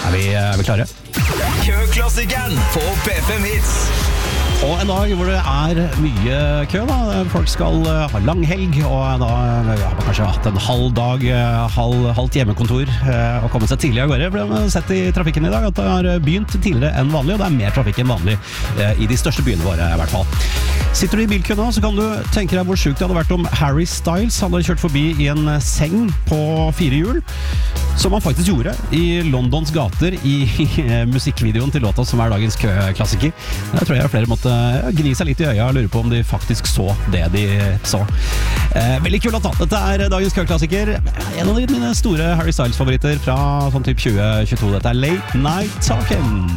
Er vi klare? Køklassikeren på P5 Hits. Og en dag hvor det mye kø da. Folk skal ha langhelg, og da har man kanskje hatt en halv dag, halvt hjemmekontor, og kommet seg tidlig av gårde. For vi har sett i trafikken i dag at det har begynt tidligere enn vanlig, og det mer trafikk enn vanlig i de største byene våre i hvert fall. Sitter du i bilkø nå, så kan du tenke deg hvor sjukt det hadde vært om Harry Styles hadde kjørt forbi i en seng på 4 hjul, som han faktisk gjorde i Londons gater i musikkvideoen til låta som dagens køklassiker. Jeg tror flere måtte gni seg litt i øya og lure på om de faktisk så det de så. Veldig kul låt da. Dette dagens køklassiker. En av mine store Harry Styles-favoritter fra sånn typ 2022. Dette Late Night Talking.